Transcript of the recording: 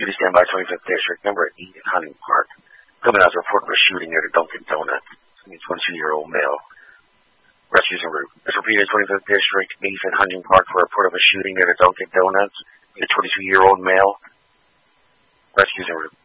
Duty standby 25th District, number 8 at Hunting Park. Coming out to report of a shooting near the Dunkin' Donuts. 22-year-old male. Rescues en route. As repeated, 25th District, 8th at Hunting Park for a report of a shooting near the Dunkin' Donuts. A 22-year-old male. Rescues en route.